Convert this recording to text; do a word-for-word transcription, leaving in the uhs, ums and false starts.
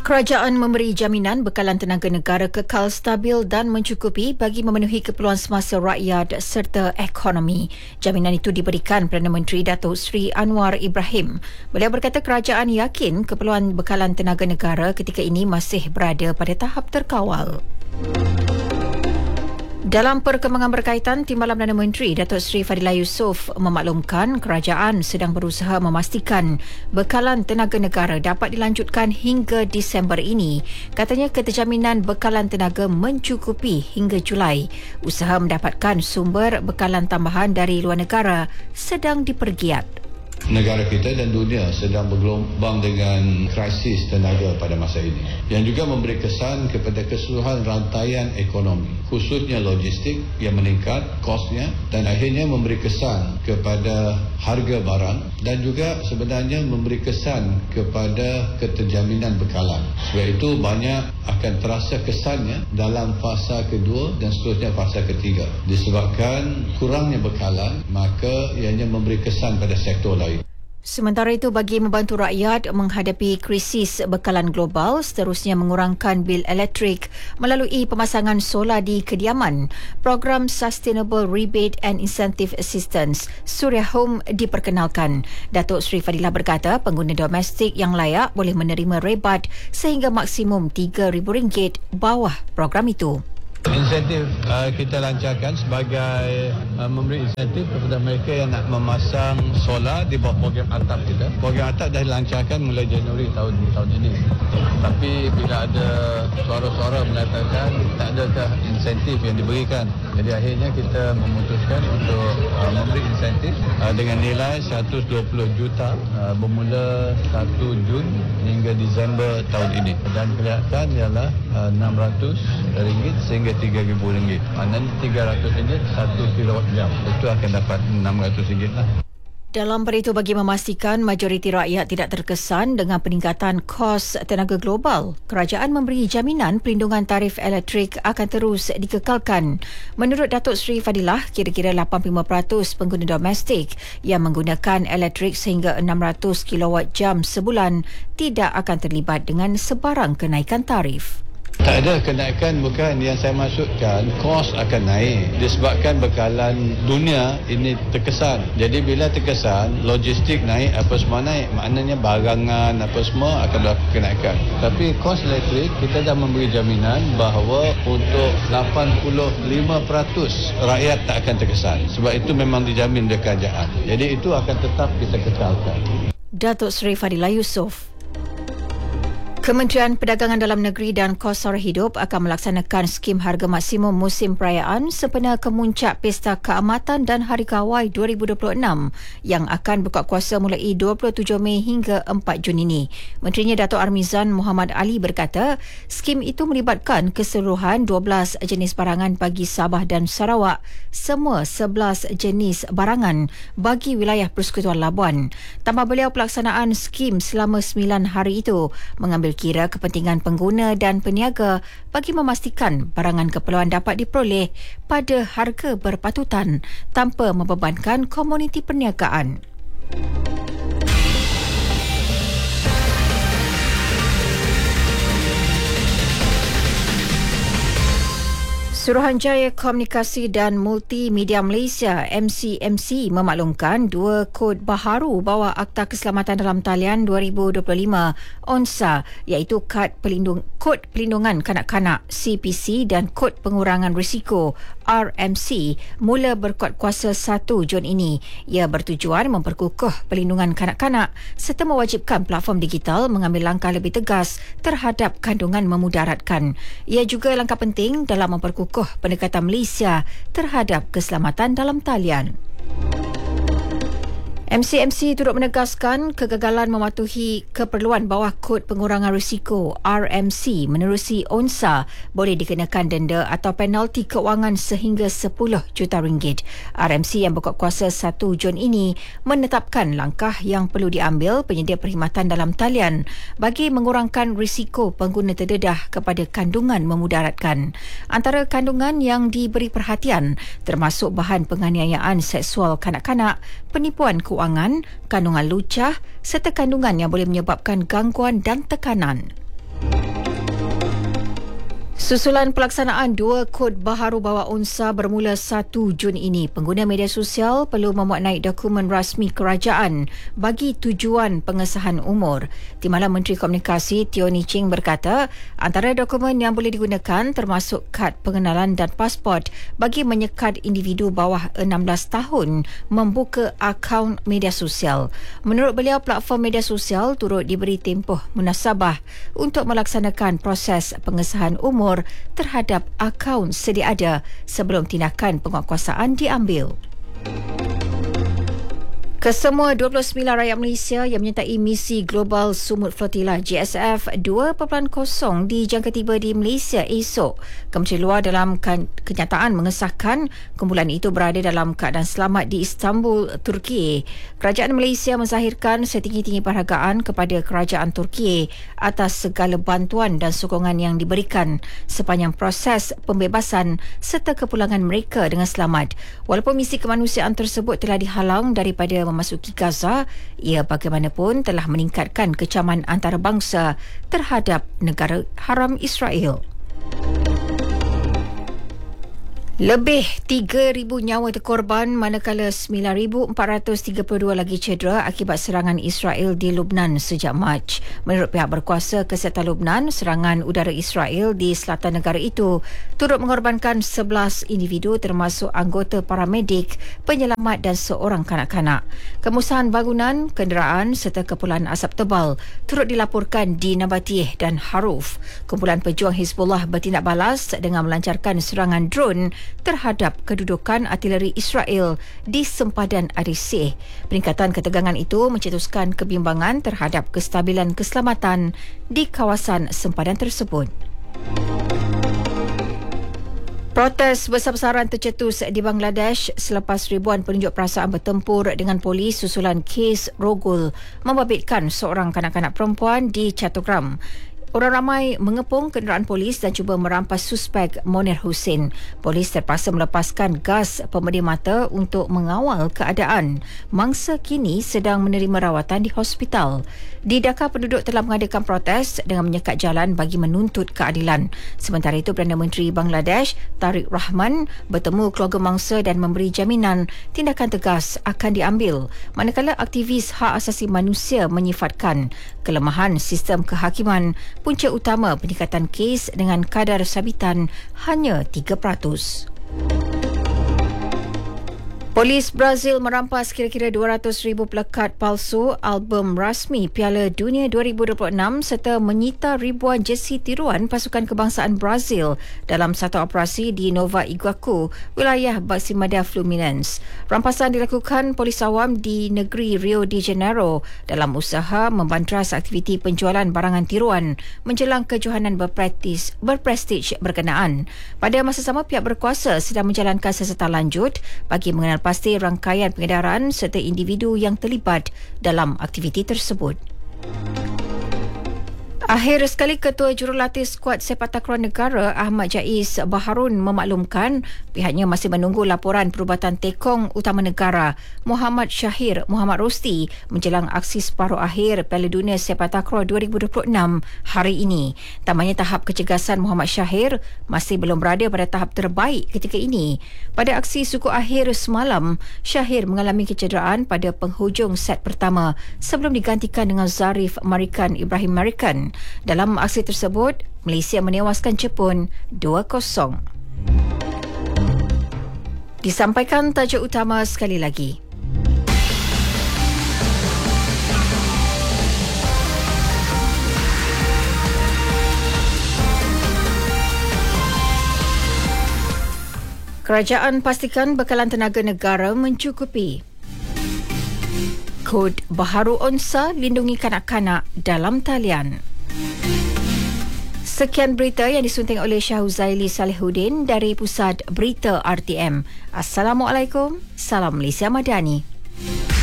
Kerajaan memberi jaminan bekalan tenaga negara kekal stabil dan mencukupi bagi memenuhi keperluan semasa rakyat serta ekonomi. Jaminan itu diberikan Perdana Menteri Datuk Seri Anwar Ibrahim. Beliau berkata kerajaan yakin keperluan bekalan tenaga negara ketika ini masih berada pada tahap terkawal. Dalam perkembangan berkaitan, Timbalan Perdana Menteri Datuk Seri Fadilah Yusof memaklumkan kerajaan sedang berusaha memastikan bekalan tenaga negara dapat dilanjutkan hingga Disember ini. Katanya keterjaminan bekalan tenaga mencukupi hingga Julai. Usaha mendapatkan sumber bekalan tambahan dari luar negara sedang dipergiat. Negara kita dan dunia sedang bergelombang dengan krisis tenaga pada masa ini yang juga memberi kesan kepada keseluruhan rantaian ekonomi, khususnya logistik yang meningkat kosnya dan akhirnya memberi kesan kepada harga barang dan juga sebenarnya memberi kesan kepada keterjaminan bekalan. Sebab itu banyak akan terasa kesannya dalam fasa kedua dan seterusnya fasa ketiga. Disebabkan kurangnya bekalan, maka ianya memberi kesan pada sektor lain. Sementara itu, bagi membantu rakyat menghadapi krisis bekalan global, seterusnya mengurangkan bil elektrik melalui pemasangan solar di kediaman, program Sustainable Rebate and Incentive Assistance Suria Home diperkenalkan. Datuk Seri Fadilah berkata pengguna domestik yang layak boleh menerima rebat sehingga maksimum tiga ribu ringgit bawah program itu. Insentif uh, kita lancarkan sebagai uh, memberi insentif kepada mereka yang nak memasang solar di bawah program atap kita. Program atap dah dilancarkan mulai Januari tahun tahun ini. Tapi bila ada suara-suara mengatakan tak adakah insentif yang diberikan, jadi akhirnya kita memutuskan untuk uh, memberi insentif uh, dengan nilai seratus dua puluh juta uh, bermula satu Jun hingga Disember tahun ini. Dan kelihatan ialah uh, enam ratus ringgit sehingga tiga ribu ringgit. Maknanya tiga ratus ringgit satu kilowatt jam. Itu akan dapat enam ratus ringgit lah. Dalam pada itu, bagi memastikan majoriti rakyat tidak terkesan dengan peningkatan kos tenaga global, kerajaan memberi jaminan pelindungan tarif elektrik akan terus dikekalkan. Menurut Datuk Seri Fadilah, kira-kira lapan puluh lima peratus pengguna domestik yang menggunakan elektrik sehingga enam ratus kilowatt jam sebulan tidak akan terlibat dengan sebarang kenaikan tarif. Tak ada kenaikan, bukan yang saya maksudkan, kos akan naik disebabkan bekalan dunia ini terkesan. Jadi bila terkesan, logistik naik, apa semua naik, maknanya barangan apa semua akan berlaku kenaikan. Tapi kos elektrik kita dah memberi jaminan bahawa untuk lapan puluh lima peratus rakyat tak akan terkesan. Sebab itu memang dijamin oleh kerajaan. Jadi itu akan tetap kita kekalkan. Datuk Seri Fadilah Yusof. Kementerian Perdagangan Dalam Negeri dan Kos Sara Hidup akan melaksanakan skim harga maksimum musim perayaan sempena kemuncak Pesta Keamatan dan Hari Kawai dua ribu dua puluh enam yang akan berkuat kuasa mulai dua puluh tujuh Mei hingga empat Jun ini. Menterinya Dato' Armizan Muhammad Ali berkata, skim itu melibatkan keseluruhan dua belas jenis barangan bagi Sabah dan Sarawak, semua sebelas jenis barangan bagi wilayah Persekutuan Labuan. Tambah beliau, pelaksanaan skim selama sembilan hari itu mengambil kira kepentingan pengguna dan peniaga bagi memastikan barangan keperluan dapat diperoleh pada harga berpatutan tanpa membebankan komuniti perniagaan. Suruhanjaya Komunikasi dan Multimedia Malaysia M C M C memaklumkan dua kod baharu bawah Akta Keselamatan Dalam Talian dua ribu dua puluh lima O N S A, iaitu Kad Pelindung, Kod Pelindungan Kanak-Kanak C P C dan Kod Pengurangan Risiko R M C mula berkuat kuasa satu Jun ini. Ia bertujuan memperkukuh pelindungan kanak-kanak serta mewajibkan platform digital mengambil langkah lebih tegas terhadap kandungan memudaratkan. Ia juga langkah penting dalam memperkukuh pendekatan Malaysia terhadap keselamatan dalam talian. M C M C turut menegaskan kegagalan mematuhi keperluan bawah Kod Pengurangan Risiko R M C menerusi O N S A boleh dikenakan denda atau penalti kewangan sehingga sepuluh juta ringgit. R M C yang berkuat kuasa satu Jun ini menetapkan langkah yang perlu diambil penyedia perkhidmatan dalam talian bagi mengurangkan risiko pengguna terdedah kepada kandungan memudaratkan. Antara kandungan yang diberi perhatian termasuk bahan penganiayaan seksual kanak-kanak, penipuan keuangan, kandungan lucah serta kandungan yang boleh menyebabkan gangguan dan tekanan. Susulan pelaksanaan dua kod baharu bawah unsa bermula satu Jun ini, pengguna media sosial perlu memuat naik dokumen rasmi kerajaan bagi tujuan pengesahan umur. Timbalan Menteri Komunikasi Teo Nii Ching berkata, antara dokumen yang boleh digunakan termasuk kad pengenalan dan pasport bagi menyekat individu bawah enam belas tahun membuka akaun media sosial. Menurut beliau, platform media sosial turut diberi tempoh munasabah untuk melaksanakan proses pengesahan umur terhadap akaun sedia ada sebelum tindakan penguatkuasaan diambil. Kesemua dua puluh sembilan rakyat Malaysia yang menyertai misi Global Sumut Flotilla G S F dua titik kosong dijangka tiba di Malaysia esok. Kementerian Luar dalam kenyataan mengesahkan kumpulan itu berada dalam keadaan selamat di Istanbul, Turki. Kerajaan Malaysia menzahirkan setinggi-tinggi penghargaan kepada kerajaan Turki atas segala bantuan dan sokongan yang diberikan sepanjang proses pembebasan serta kepulangan mereka dengan selamat. Walaupun misi kemanusiaan tersebut telah dihalang daripada memasuki Gaza, ia bagaimanapun telah meningkatkan kecaman antarabangsa terhadap negara haram Israel. Lebih tiga ribu nyawa terkorban manakala sembilan ribu empat ratus tiga puluh dua lagi cedera akibat serangan Israel di Lubnan sejak Mac. Menurut pihak berkuasa kesihatan Lubnan, serangan udara Israel di selatan negara itu turut mengorbankan sebelas individu termasuk anggota paramedik, penyelamat dan seorang kanak-kanak. Kemusnahan bangunan, kenderaan serta kepulan asap tebal turut dilaporkan di Nabatih dan Haruf. Kumpulan pejuang Hizbullah bertindak balas dengan melancarkan serangan drone terhadap kedudukan artileri Israel di sempadan Ariseh. Peningkatan ketegangan itu mencetuskan kebimbangan terhadap kestabilan keselamatan di kawasan sempadan tersebut. Protes besar-besaran tercetus di Bangladesh selepas ribuan penunjuk perasaan bertempur dengan polis susulan kes rogol membabitkan seorang kanak-kanak perempuan di Chattogram. Orang ramai mengepung kenderaan polis dan cuba merampas suspek Monir Hussein. Polis terpaksa melepaskan gas pemedih mata untuk mengawal keadaan. Mangsa kini sedang menerima rawatan di hospital. Di Dhaka, penduduk telah mengadakan protes dengan menyekat jalan bagi menuntut keadilan. Sementara itu, Perdana Menteri Bangladesh Tariq Rahman bertemu keluarga mangsa dan memberi jaminan tindakan tegas akan diambil. Manakala aktivis hak asasi manusia menyifatkan kelemahan sistem kehakiman punca utama peningkatan kes dengan kadar sabitan hanya tiga peratus. Polis Brazil merampas kira-kira dua ratus ribu plakat palsu album rasmi Piala Dunia dua ribu dua puluh enam serta menyita ribuan jersey tiruan pasukan kebangsaan Brazil dalam satu operasi di Nova Iguacu, wilayah Baixada Fluminense. Rampasan dilakukan polis awam di negeri Rio de Janeiro dalam usaha membantras aktiviti penjualan barangan tiruan menjelang kejohanan berprestis, berprestij berkenaan. Pada masa sama, pihak berkuasa sedang menjalankan seserta lanjut bagi mengenal pasti rangkaian pengedaran serta individu yang terlibat dalam aktiviti tersebut. Akhir sekali, Ketua Jurulatih Skuad Sepak Takraw Negara Ahmad Jais Baharun memaklumkan pihaknya masih menunggu laporan perubatan tekong utama negara Muhammad Syahir Muhammad Rosti menjelang aksi separuh akhir Piala Dunia Sepak Takraw dua ribu dua puluh enam hari ini. Tambahnya, tahap kecegasan Muhammad Syahir masih belum berada pada tahap terbaik ketika ini. Pada aksi suku akhir semalam, Syahir mengalami kecederaan pada penghujung set pertama sebelum digantikan dengan Zarif Marikan Ibrahim Marikan. Dalam aksi tersebut, Malaysia menewaskan Jepun dua kosong. Disampaikan tajuk utama sekali lagi. Kerajaan pastikan bekalan tenaga negara mencukupi. Kod baharu UNSA lindungi kanak-kanak dalam talian. Sekian berita yang disunting oleh Syahuzaili Salihuddin dari Pusat Berita R T M. Assalamualaikum. Salam Malaysia Madani.